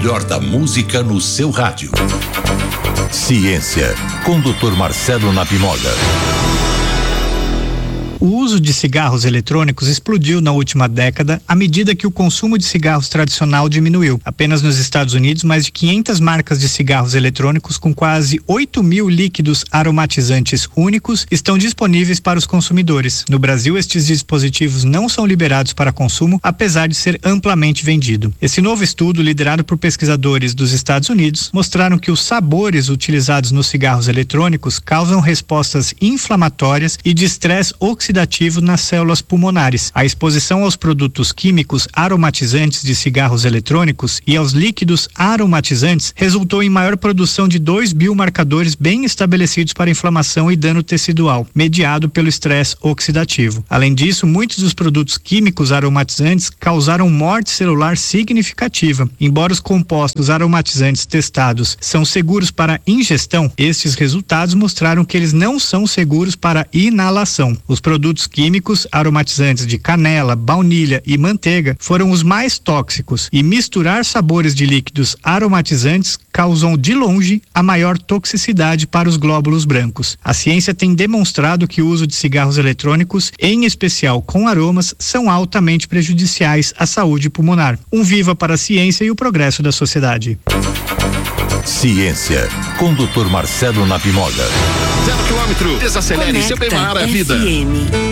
melhor da música no seu rádio. Ciência, com Dr. Marcelo Napimoga. O uso de cigarros eletrônicos explodiu na última década à medida que o consumo de cigarros tradicional diminuiu. Apenas nos Estados Unidos, mais de 500 marcas de cigarros eletrônicos com quase 8.000 líquidos aromatizantes únicos estão disponíveis para os consumidores. No Brasil, estes dispositivos não são liberados para consumo, apesar de ser amplamente vendido. Esse novo estudo, liderado por pesquisadores dos Estados Unidos, mostraram que os sabores utilizados nos cigarros eletrônicos causam respostas inflamatórias e de estresse oxidativo nas células pulmonares. A exposição aos produtos químicos aromatizantes de cigarros eletrônicos e aos líquidos aromatizantes resultou em maior produção de 2 biomarcadores bem estabelecidos para inflamação e dano tecidual, mediado pelo estresse oxidativo. Além disso, muitos dos produtos químicos aromatizantes causaram morte celular significativa. Embora os compostos aromatizantes testados são seguros para ingestão, estes resultados mostraram que eles não são seguros para inalação. Os produtos químicos aromatizantes de canela, baunilha e manteiga foram os mais tóxicos, e misturar sabores de líquidos aromatizantes causam de longe a maior toxicidade para os glóbulos brancos. A ciência tem demonstrado que o uso de cigarros eletrônicos, em especial com aromas, são altamente prejudiciais à saúde pulmonar. Um viva para a ciência e o progresso da sociedade. Ciência, com Dr. Marcelo Napimoga. 0 km, desacelere, seu bem-estar a vida.